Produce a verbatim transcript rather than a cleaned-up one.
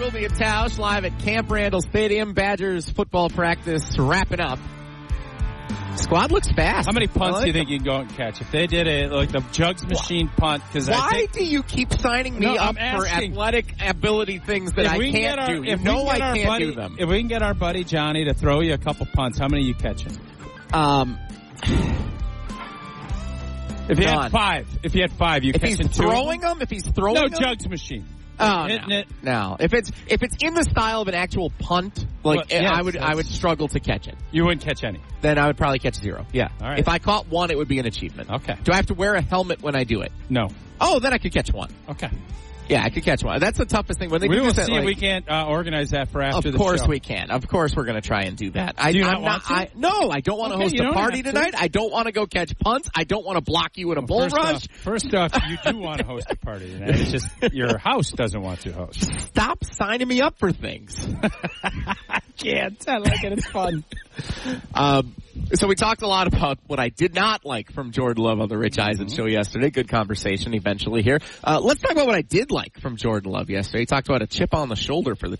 will be at Tausch live at Camp Randall Stadium. Badgers football practice wrapping up. Squad looks fast. How many punts like do you think you can go out and catch? If they did it, like the Jugs machine punt, because why I think, do you keep signing me No, up I'm for asking. athletic ability things that if I we can can't get our, do? You if we know can I get our can't buddy, do them. If we can get our buddy Johnny to throw you a couple punts, how many are you catching? Um, If you None. had five, if you had five, you if he's catching two? throwing them, if he's throwing No, them, Jugs machine. Oh, Hitting no. it. no. If it's if it's in the style of an actual punt, like Well, yes, I would I that's- would struggle to catch it. You wouldn't catch any. Then I would probably catch zero. Yeah. All right. If I caught one, it would be an achievement. Okay. Do I have to wear a helmet when I do it? No. Oh, then I could catch one. Okay. Yeah, I could catch one. That's the toughest thing when they We do will this. see at, if like, we can't uh, organize that for after Of the course show. we can. Of course we're going to try and do that. I, Do you I'm not want to? I, no, I don't want to Okay, host you a don't party have to. tonight. I don't want to go catch punts. I don't want to block you in a bull First rush. off, first off, you do want to host a party tonight. It's just your house doesn't want to host. Stop signing me up for things. I can't. I like it. It's fun. Um, so we talked a lot about what I did not like from Jordan Love on the Rich Eisen show yesterday. Good conversation eventually here. Uh, let's talk about what I did like from Jordan Love yesterday. He talked about a chip on the shoulder for the